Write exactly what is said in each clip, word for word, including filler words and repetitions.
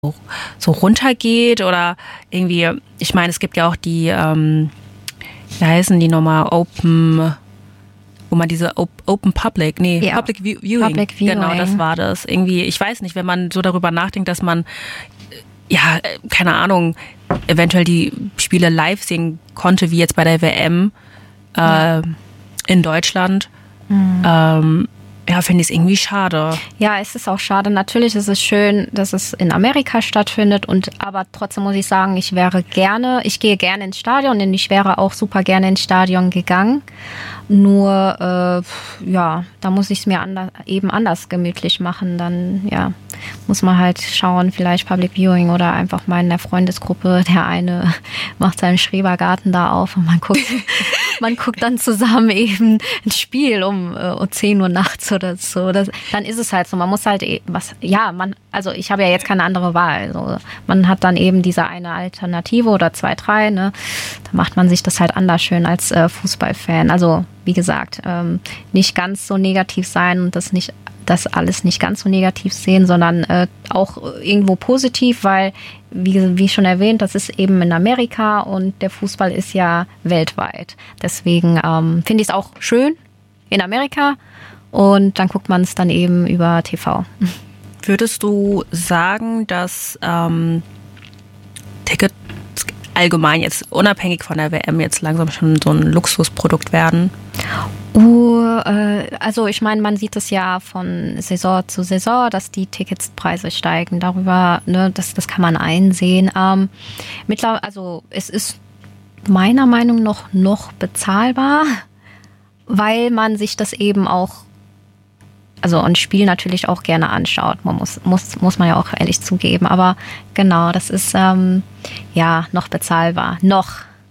so runtergeht oder irgendwie, ich meine, es gibt ja auch die, ähm, wie heißen die nochmal, Open, wo man diese Open Public, nee, ja. Public Viewing, Public Viewing, genau, das war das. Irgendwie, ich weiß nicht, wenn man so darüber nachdenkt, dass man, ja, keine Ahnung, eventuell die Spiele live sehen konnte, wie jetzt bei der W M äh, ja. in Deutschland, mhm. ähm, ja, finde ich es irgendwie schade. Ja, es ist auch schade. Natürlich ist es schön, dass es in Amerika stattfindet, und aber trotzdem muss ich sagen, ich wäre gerne, ich gehe gerne ins Stadion, und ich wäre auch super gerne ins Stadion gegangen. Nur, äh, ja, da muss ich es mir anders, eben anders gemütlich machen. Dann, ja, muss man halt schauen, vielleicht Public Viewing oder einfach mal in der Freundesgruppe, der eine macht seinen Schrebergarten da auf und man guckt, man guckt dann zusammen eben ein Spiel um, äh, um zehn Uhr nachts oder so. Das, dann ist es halt so. Man muss halt eh, was, ja, man, also ich habe ja jetzt keine andere Wahl. Also man hat dann eben diese eine Alternative oder zwei, drei, ne? Da macht man sich das halt anders schön als äh, Fußballfan. Also, wie gesagt, ähm, nicht ganz so negativ sein und das nicht, das alles nicht ganz so negativ sehen, sondern äh, auch irgendwo positiv, weil, wie, wie schon erwähnt, das ist eben in Amerika und der Fußball ist ja weltweit. Deswegen ähm, finde ich es auch schön in Amerika, und dann guckt man es dann eben über T V. Würdest du sagen, dass ähm, Tickets allgemein jetzt unabhängig von der W M jetzt langsam schon so ein Luxusprodukt werden? Uh, äh, also ich meine, man sieht es ja von Saison zu Saison, dass die Ticketspreise steigen. Darüber, ne, das, das kann man einsehen. Ähm, mittlerweile, also es ist meiner Meinung nach noch bezahlbar, weil man sich das eben auch, also ein Spiel natürlich auch gerne anschaut. Man muss, muss, muss man ja auch ehrlich zugeben. Aber genau, das ist ähm, ja noch bezahlbar. Noch.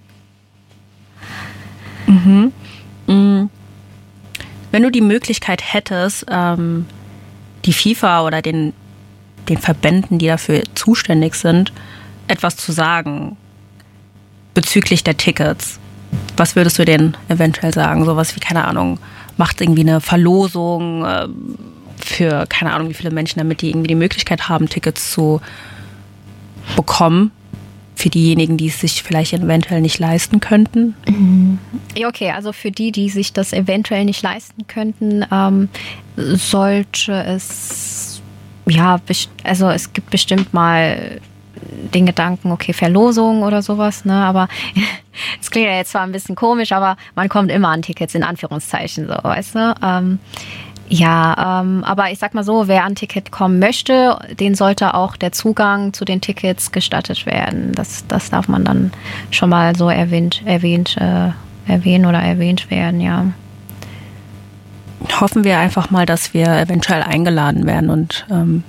Mhm. Mhm. Wenn du die Möglichkeit hättest, ähm, die FIFA oder den, den Verbänden, die dafür zuständig sind, etwas zu sagen bezüglich der Tickets, was würdest du denen eventuell sagen? Sowas wie, keine Ahnung, macht irgendwie eine Verlosung äh, für, keine Ahnung, wie viele Menschen, damit die irgendwie die Möglichkeit haben, Tickets zu bekommen, für diejenigen, die es sich vielleicht eventuell nicht leisten könnten? Ja, okay, also für die, die sich das eventuell nicht leisten könnten, ähm, sollte es, ja, also es gibt bestimmt mal den Gedanken, okay, Verlosung oder sowas, ne, aber es klingt ja jetzt zwar ein bisschen komisch, aber man kommt immer an Tickets, in Anführungszeichen, so, weißt du, ähm, ja, ähm, aber ich sag mal so, wer an Ticket kommen möchte, den sollte auch der Zugang zu den Tickets gestattet werden. Das, das darf man dann schon mal so erwähnt, erwähnt, äh, erwähnen oder erwähnt werden, ja. Hoffen wir einfach mal, dass wir eventuell eingeladen werden und ähm,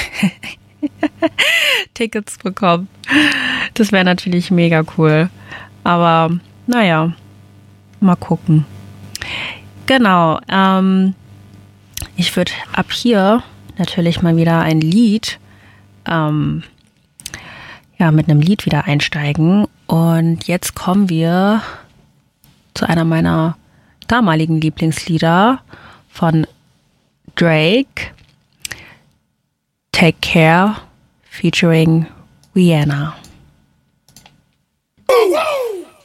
Tickets bekommen. Das wäre natürlich mega cool. Aber naja, mal gucken. Genau, ähm, ich würde ab hier natürlich mal wieder ein Lied, ähm, ja, mit einem Lied wieder einsteigen. Und jetzt kommen wir zu einer meiner damaligen Lieblingslieder von Drake, Take Care, featuring Rihanna. Oh, wow.